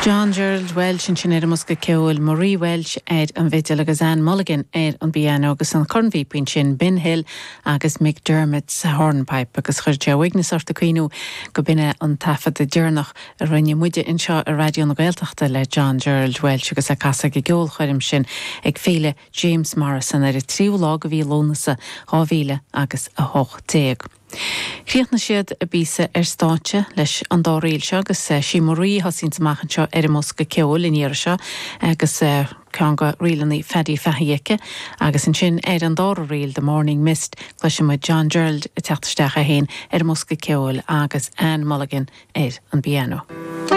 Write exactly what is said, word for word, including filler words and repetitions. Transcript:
John Gerald Welch in sin ar musca ceúil Marie Welch ed an bhidil agus Anne Mulligan ed an bíana agus an chornbhí pin sin Ben Hill agus Mick Dermot's hornpipe agus chuir te wignas orta cuinú go binne an tafad de dúrnach a rinne muide in seo a radio na Gaeltachta le John Gerald Welch agus a casa go geol chuirim sin ag féile James Morrison ar a tríú lá go bhí lónasa hábhíle agus a hoch téag. Chríochna siad a bísa ar státe leis an dá réil seo agus sí Marie hasín samachchan seo ar a musca ceol in éire seo agus cean go rialaí fedí fehiice agus an sin ar an dá réil The Morning Mist gluise mu John Gerald a teachtasteach a héin ar musca ceol agus Anne Mulligan ar an piano.